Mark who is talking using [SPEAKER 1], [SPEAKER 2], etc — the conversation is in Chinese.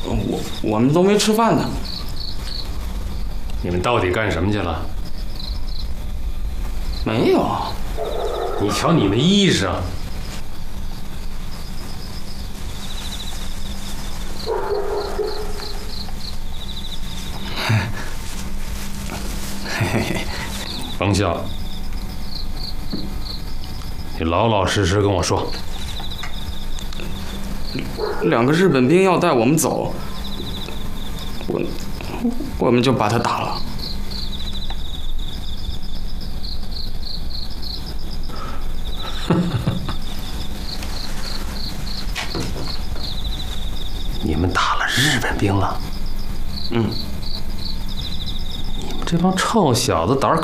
[SPEAKER 1] 我们都没吃饭呢。
[SPEAKER 2] 你们到底干什么去了？
[SPEAKER 1] 没有。
[SPEAKER 2] 你瞧你们衣裳。甭笑，你老老实实跟我说。
[SPEAKER 1] 2个日本兵要带我们走，我们就把他打了。
[SPEAKER 2] 你们打了日本兵了？
[SPEAKER 1] 嗯。
[SPEAKER 2] 你们这帮臭小子胆儿